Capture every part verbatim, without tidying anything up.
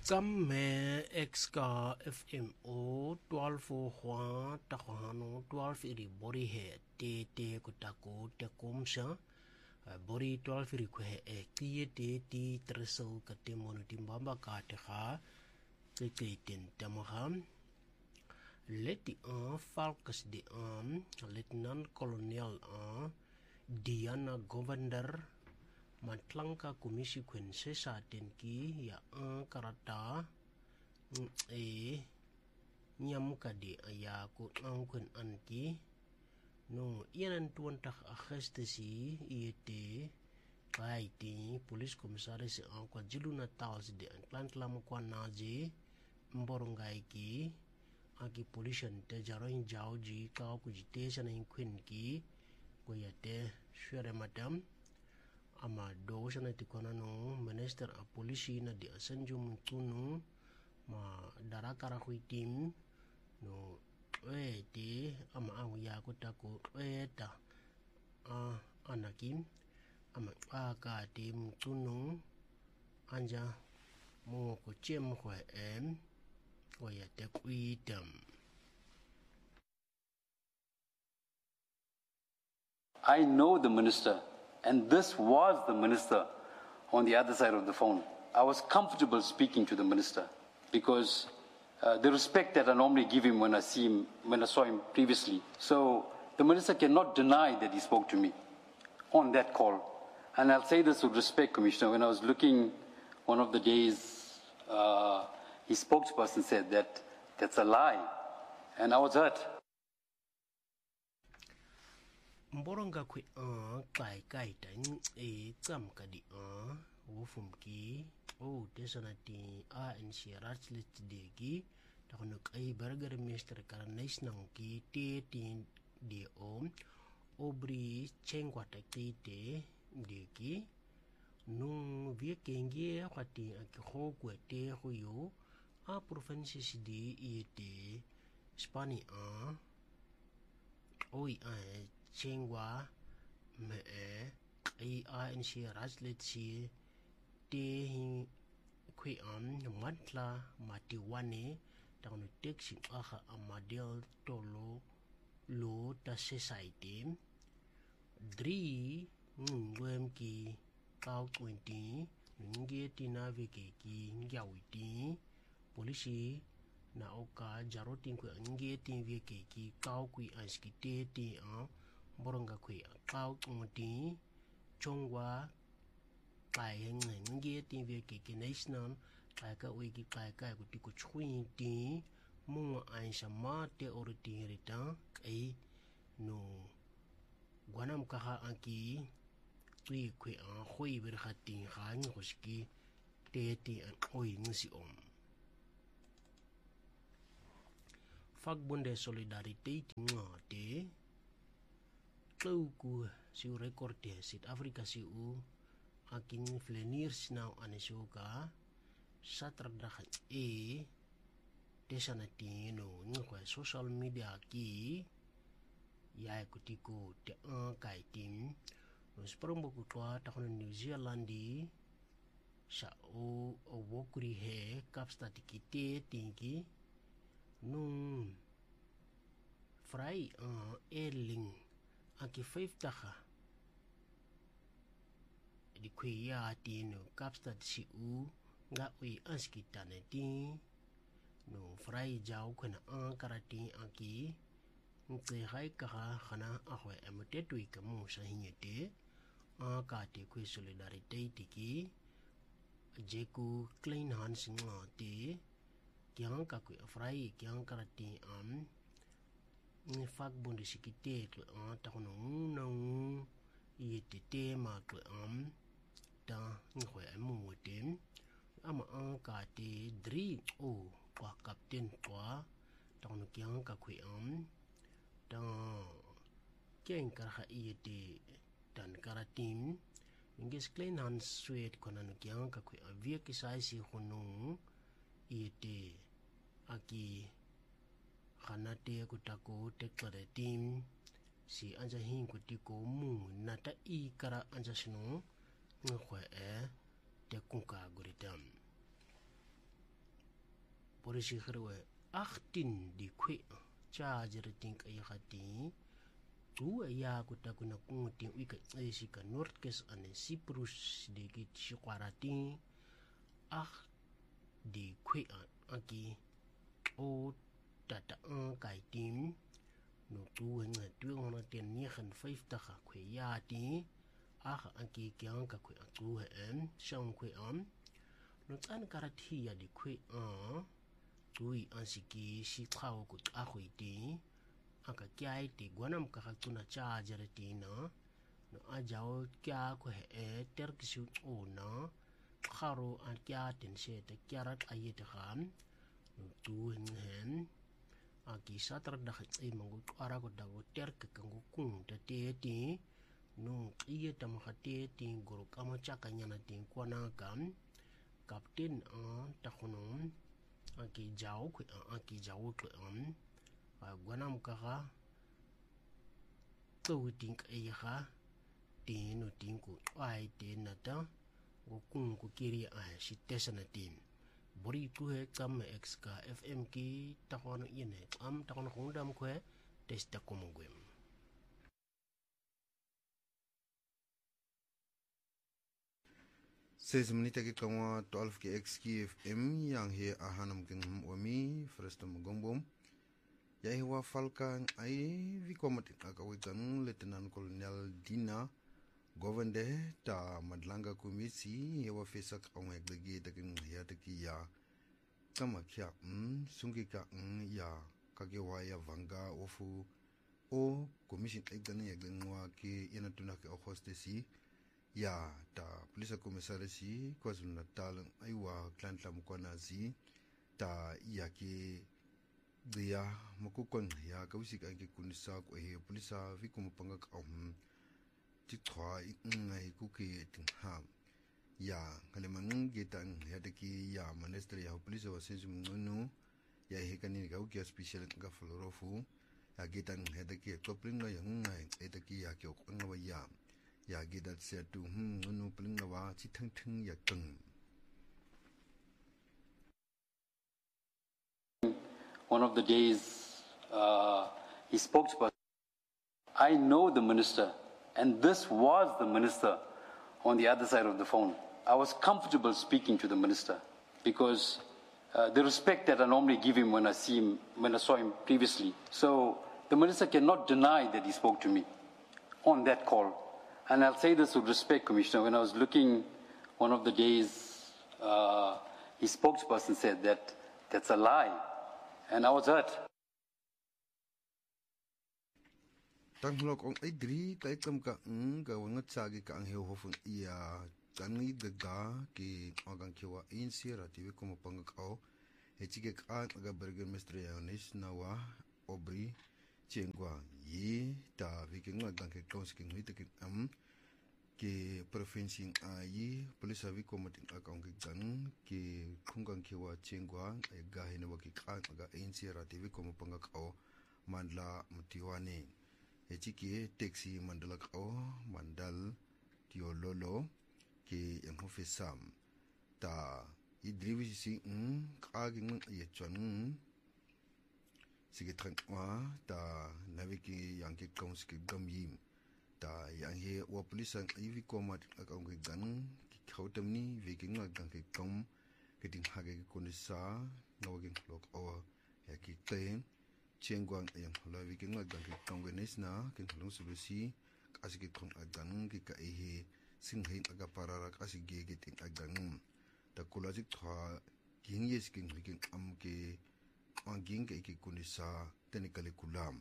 Kamme exka F M O twelve hwa takhano twelve iri bori he te te kutako te komsha bori twelve iri kwe e tiye te ti treso kate mono timbamba ka te kha te te ten tamaham leti an falkas de an lieutenant colonel an Diana Govender Matlanka komisi kwen sesa tenki ya an karata e nyamuka de ya ko an kwen anki no yanan tuantak agestesi iete kaiti police commissaris an kwa Zulu Natal de an klantlam kwa naje mborongai ki aki pollution te jaroin jauji ka ku jitesa na kwen ki ko yate shure madam ama do sana tikona no minister a polisi na di asanjum tunu ma darakara huitim no e te ama ang ya ko tako eta a anakim ama aka tim tunu anja mo ko chem ko em ko ya te kuitam. I know the minister, and this was the minister on the other side of the phone. I was comfortable speaking to the minister because uh, the respect that I normally give him when I see him, when I saw him previously. So the minister cannot deny that he spoke to me on that call. And I'll say this with respect, Commissioner. When I was looking one of the days, uh, his spokesperson said that that's a lie, and I was hurt. Mboronga kwe an kai kai tan e tsam kadi an wofum ki o desana ti a en shirat lit de ki takono kai burger mister karnais nang ki te tin de om obri chengwa ta ki te de ki nung vie kengie kwati aki ho kwe te huyo a provinces di iete spani a oi a chengwa me e ai a en si raslet si te hi kwe am matla matiwane takono teksi aha amadel tolo lo ta society dri ngwem ki kau twenty nge tina veke ki ngawiti polisi na oka jarotin kwe nge tin veke ki kau kwi anskite ti an boronga kwe kau twenty chongwa kai nge tin veke ki national kai ka wiki kai kai ku ti ku twenty mo an sama te oriti rita kai no gwanam kaha anki tui kwe an hoi ber khatin khan hoski te ti an oi ngsi om fagbonde solidarity ngote tau ku si recorde South Africa si u akin fleniers now anesoka satradahan e desanati no ngwa social media ki ya kutiko te an kai tim no sprombo ku twa ta kono New Zealand di sa o o wokuri he kapsta tikite tingi nung fry uh, erling aki five taka di kwe ya ti no kapsta si u nga ui anskitane ti no fry jau kuna an karati aki nte hai kaha khana ahwe emote tui kamu sa hinyete a ka te kwe solidarity tiki jeku clean hands ngote kyang ka kwe fry kyang karati am ni fak bonde sikite kle an ta kono na u yete te ma kle am ta ngwe amu tem ama an ka te dri o kwa captain kwa ta kono kyang ka kwe am ta kyang ka yete dan karatim ingis clean hands sweet kona no kyang ka kwe avia ki sai si hono yete aki khanate kutako teklare tim si anja hin kutiko mu nata i kara anja sino ngwe e te kunka guritam polisi gerwe achttien die kwe charge ting ay khati tu ya kutakuna kunguting wika isi ka Noordkes ane Cyprus de git shiqwarati ach die kwe aki o tata an kai tim no tu nga tweehonderdnegenenvyftig kwe ya ti ach aki kyang ka kwe tu en shang kwe am no tsan karati ya di kwe an tui ansiki si khao ku akhui ti aka kyai ti gwanam ka tuna charger ti na no ajao kya ko he ter kisu ona kharo an kya tin se te kyarat ayete kham no tu hen aki satar da khai mangu ara ko da go ter ka kangu kun te te ti no iye tam khate ti guru kama chakanya na ti kwana kam kapten an takhonom aki jao ku aki jao ku am gwanam ka ga to think ai ha tin no tin ku ai tin na ta go kun ku kiri a si tesana tin bori ku he kam ex ka fm ki takhono ine am takhono khundam ku he testa komongwem Seis menit ke kawa twaalf ke X K F M yang he ahanam keng wami fresta magombom ya he wa falka ai vi komat akawitan lieutenant colonel Dina govende ta madlanga komisi he wa fesak ang eglege ta keng ya ta ki ya kama kya mm sungika mm ya kagewa ya vanga ofu o commission egdan ya glenwa ke yana tuna ke hostesi ya ta polisa komisarisi KwaZulu Natal aiwa klantla mukwana zi ta ya ke dia mukukon ya kawisi ka ke kunisa ko he polisa vi kumupanga ka um ti thwa ngai ku ke tinha ya kaleman getan ya de ki ya minister ya polisa wa sensu ngunu ya he kanini ka ke special ka florofu ya getan ya de ki topling na yang ngai e de ki ya ke ko ngawa ya ya gidat se tu hm ngunu pling wa chi thang thang ya keng. One of the days uh, he spoke to us. I know the minister, and this was the minister on the other side of the phone. I was comfortable speaking to the minister because uh, the respect that I normally give him when I see him, when I saw him previously. So the minister cannot deny that he spoke to me on that call. And I'll say this with respect, Commissioner. When I was looking, one of the days, uh, his spokesperson said that that's a lie. And I was hurt. Tanglok ong ay dri kay kam ka ng gawangat sagi ka ang hewhofun iya tangi daga ki agang kiwa insira tiwi ko mapangakaw echike ka aga burger mister Yanis nawa obri chengwa yi ta viking agang ke kausking hitakin am ke provinsi ayi polisa vi komatin akang ke gan ke khungang kiwa chengwa ay gahin waki ka aga insira tiwi ko mapangakaw mandla mutiwane echiki taxi mandala kao mandal tiololo ke yang hofesam ta idriwi si ng kaging yechon sige trankwa ta naviki yang ke kaus ke gamyim ta yang he wa polisan ivi komat akong ke gan ki khautamni viking agang ke kom ke ting hage ke konisa ngawagin lok awa ya ki ten Chengguang yang hala viking agang ke kongwenes na ken halong sulusi kasi ke kong agang ke ka ehe singhain aga pararak asi ge ge tin agang ta kulajik thwa ging yes king viking am ke anging ke ke kunisa technically kulam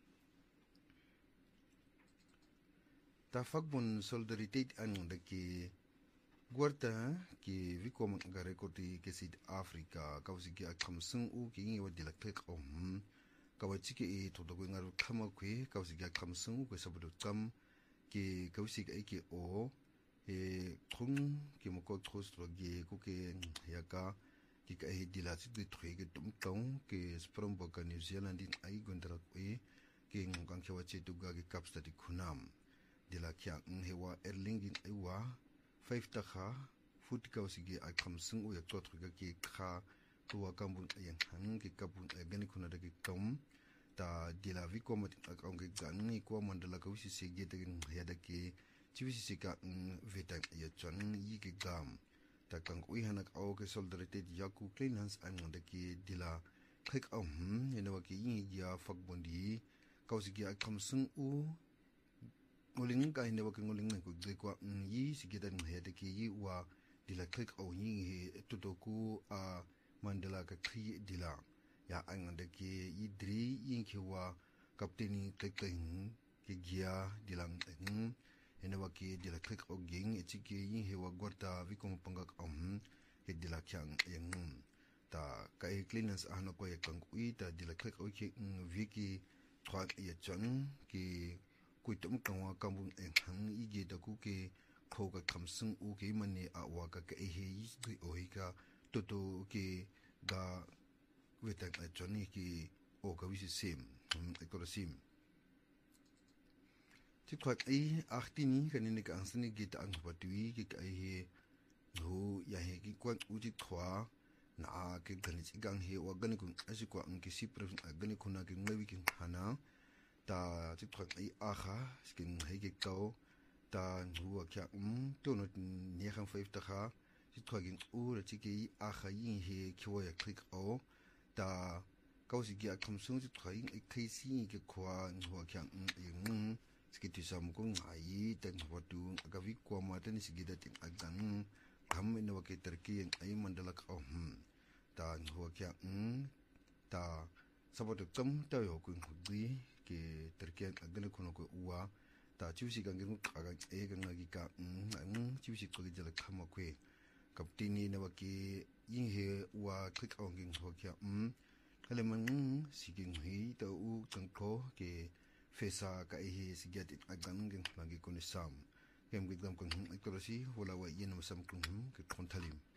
ta fagbon solidarity an de ke guarda ke vikom ga rekodi ke South Africa kausi ke akamsung u ke ngi wadila tek om kawachike e todogo ngaru khama kwe kawsi ga khamsung ko sabudu kam ke kawsi ga ke o e thung ke moko thostro ge ko ke yaka ki ka e dilati de trege dum tong ke Springbok New Zealand in ai gondra kwe ke ngang ke wache tu ga ke kapsta di khunam dila kya hewa erling in aiwa five ta kha fut kawsi ge a khamsung u ya totro ga ke kha tua kambun yang hang ke kabun gani kuna da ke tom ta dila vi ko mat akong ke gan ko mandala ka wisi se ge de ya da ke chi wisi se ka veta ya chon yi ke gam ta kang ui hanak au ke solidarity yaku clean hands an da ke dila khek au hm ne wa ke yi ya fak bondi kausi ge akam sung u ngoling ka ne wa ke ngoling ne ko de ko yi si ge da ya da ke yi wa dila click au yin he tutoku a mandala ka khi dila ya ang da ke idri yin ke wa kapteni click yin ke gia dilang yin ene wa ke dila click au ging e chi ke yin he wa gorta vi kom pangak am ke dila kyang yin ta ka e cleaners ana ko ye kang ui ta dila click au ke vi ki thwa ye chon ke kuitum kangwa kambun en hang ige da ku ke ko ka kamsung u ke mane a wa ka ke he yi dri oi ka to to ke ga weta ka choni ki o ka wisi sim e ko sim ti kwa ai achtini ka ne ka ansni ge ta ang patui ke ka he ho ya he ki kwa u ti khwa na ke gani chi gang he wa gani kun asi kwa ang ki sipre gani kuna ke ngawi ki hana ta ti kwa ai aha skin he ke ko ta huwa kya um to no negenenvijftig ha sit kwagin u dat ik i aha yin he kyo ya click o ta kausi gi akom sung sit kwagin i kisi ge kwa huwa kya um yin skiti sam ko ngai ta watu aga vi kwa ma ta ni sigida tin agang kam ne wa ke terki ai mandala ka um ta huwa kya um ta saboto tam ta yo ku ngi ke terki agang ko no ko uwa ta chiusi gang ngu kaga e gang gi ka ng chiusi ko gi jala khama kwe kaptini ne wa ki yin he wa click on ging ho kya um kale man siging hi ta u chang ko ke fesa ka e si get it agang ging mangi ko ni sam kem gi gam ko ng ikorosi wala wa yin sam ko ke konthalim